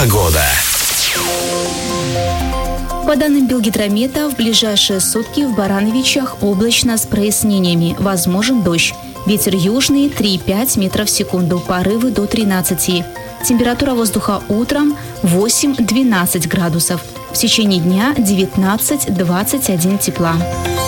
Погода. По данным Белгидромета, в ближайшие сутки в Барановичах облачно с прояснениями. Возможен дождь. Ветер южный 3,5 метров в секунду, порывы до 13. Температура воздуха утром 8-12 градусов. В течение дня 19-21 тепла.